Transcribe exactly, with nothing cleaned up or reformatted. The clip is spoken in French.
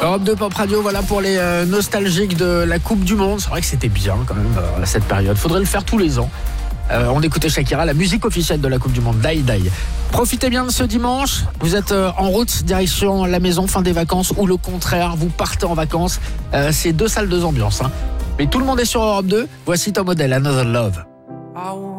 Europe deux Pop Radio, voilà pour les euh, nostalgiques de la Coupe du Monde. C'est vrai que c'était bien quand même euh, cette période. Faudrait le faire tous les ans. Euh, on écoutait Shakira, la musique officielle de la Coupe du Monde, Die Die. Profitez bien de ce dimanche. Vous êtes euh, en route, direction la maison, fin des vacances, ou le contraire, vous partez en vacances. Euh, c'est deux salles, deux ambiances. Hein. Mais tout le monde est sur Europe deux. Voici ton modèle, Another Love.